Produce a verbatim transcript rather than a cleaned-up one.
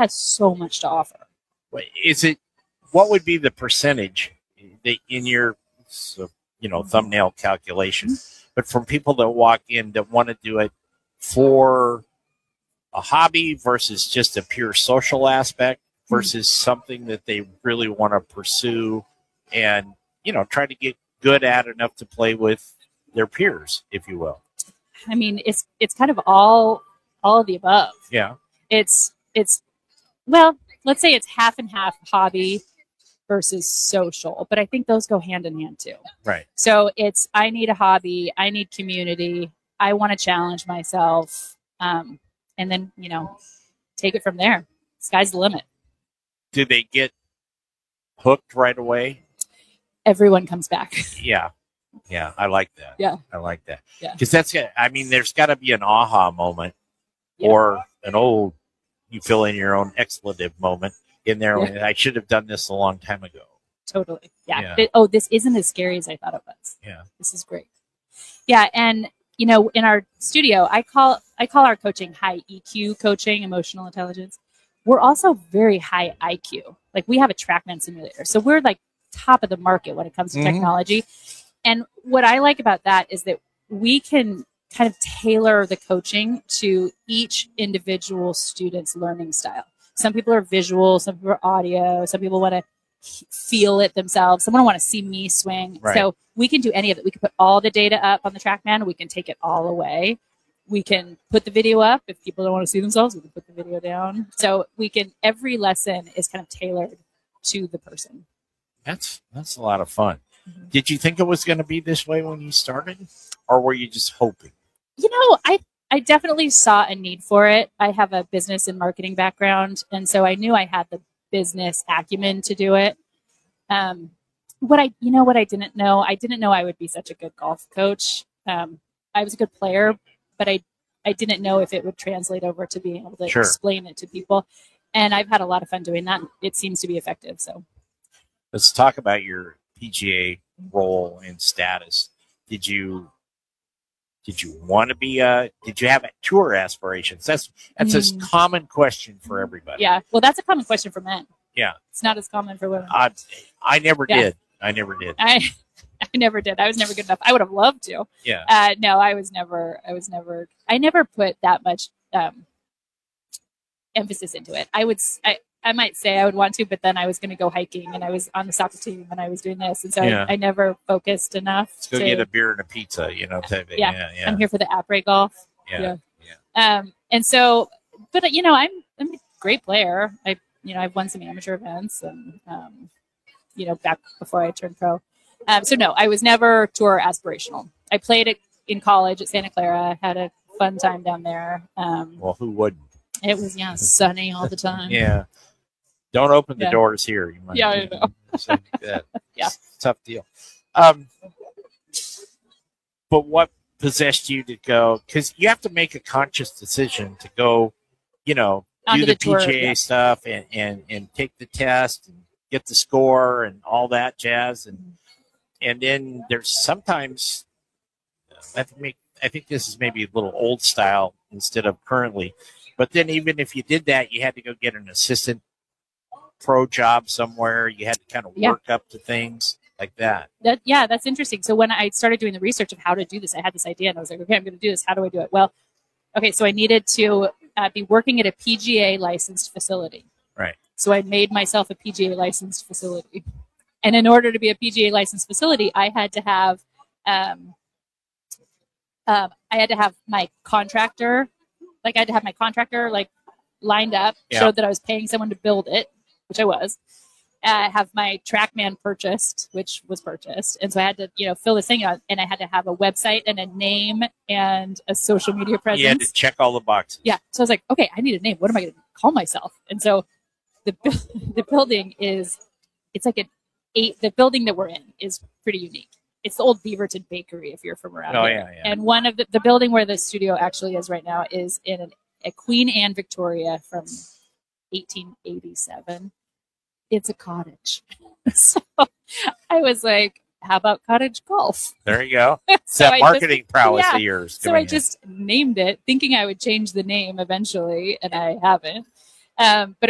has so much to offer. Is it, what would be the percentage that in your, you know, thumbnail calculation, but from people that walk in that want to do it for a hobby versus just a pure social aspect versus mm-hmm. something that they really want to pursue and, you know, try to get good at enough to play with their peers, if you will? I mean, it's it's kind of all all of the above. Yeah. It's it's well, let's say it's half and half hobby versus social, but I think those go hand in hand too. Right. So it's, I need a hobby, I need community, I want to challenge myself, um, and then, you know, take it from there. Sky's the limit. Do they get hooked right away? Everyone comes back. Yeah. Yeah. I like that. Yeah. I like that. Yeah. Because that's, I mean, there's got to be an aha moment yeah. or an old, you fill in your own expletive moment in there. Yeah. I should have done this a long time ago. Totally. Yeah. yeah. It, oh, this isn't as scary as I thought it was. Yeah. This is great. Yeah. And, you know, in our studio, I call, I call our coaching high E Q coaching, emotional intelligence. We're also very high I Q. Like we have a TrackMan simulator. So we're like top of the market when it comes to mm-hmm. technology. And what I like about that is that we can kind of tailor the coaching to each individual student's learning style. Some people are visual, some people are audio, some people want to feel it themselves. Someone want to see me swing. Right. So we can do any of it. We can put all the data up on the TrackMan. We can take it all away. We can put the video up. If people don't want to see themselves, we can put the video down. So we can, every lesson is kind of tailored to the person. That's, that's a lot of fun. Mm-hmm. Did you think it was going to be this way when you started, or were you just hoping? You know, I, I definitely saw a need for it. I have a business and marketing background, and so I knew I had the business acumen to do it. Um, what I, you know, what I didn't know, I didn't know I would be such a good golf coach. Um, I was a good player, but I, I didn't know if it would translate over to being able to sure. explain it to people. And I've had a lot of fun doing that. It seems to be effective. So let's talk about your P G A role and status. Did you, did you want to be a, did you have tour aspirations? That's, that's mm. a common question for everybody. Yeah. Well, that's a common question for men. Yeah. It's not as common for women. I, I never yeah. did. I never did. I, I never did. I was never good enough. I would have loved to. Yeah. Uh, no, I was never, I was never, I never put that much, um, emphasis into it. I would, I, I might say I would want to, but then I was going to go hiking and I was on the soccer team and I was doing this. And so yeah. I, I never focused enough. Let's go to, get a beer and a pizza, you know, type of, yeah. yeah, yeah. I'm here for the après golf. Yeah. Yeah. yeah. Um, and so, but you know, I'm, I'm a great player. I, you know, I've won some amateur events and, um, you know, back before I turned pro. Um, so no, I was never tour aspirational. I played it in college at Santa Clara, had a fun time down there. Um, well, who wouldn't? It was, yeah, sunny all the time. yeah. Don't open the yeah. doors here. You might yeah, I know. that. yeah. Tough deal. Um, but what possessed you to go? Because you have to make a conscious decision to go, you know, Onto do the, the tour, P G A yeah. stuff and, and, and take the test and get the score and all that jazz. And, and then there's sometimes, I think, I think this is maybe a little old style instead of currently, but then even if you did that, you had to go get an assistant pro job somewhere. You had to kind of work yeah. up to things like that. that. Yeah, that's interesting. So when I started doing the research of how to do this, I had this idea and I was like, okay, I'm going to do this. How do I do it? Well, okay, so I needed to uh, be working at a P G A licensed facility. Right. So I made myself a P G A licensed facility. And in order to be a P G A licensed facility, I had to have, um, um, I had to have my contractor, like I had to have my contractor like lined up, yeah. showed that I was paying someone to build it, which I was. I uh, have my TrackMan purchased, which was purchased. And so I had to, you know, fill this thing out, and I had to have a website and a name and a social media presence. You had to check all the boxes. Yeah. So I was like, okay, I need a name. What am I going to call myself? And so the the building is, it's like an eight, the building that we're in is pretty unique. It's the old Beaverton Bakery, if you're from around oh, here. Yeah, yeah. And one of the, the building where the studio actually is right now is in an, a Queen Anne Victoria from eighteen eighty-seven. It's a cottage. So I was like, how about cottage golf? There you go. It's so that I marketing just, prowess yeah. of yours. So I in. just named it, thinking I would change the name eventually, and I haven't. Um, but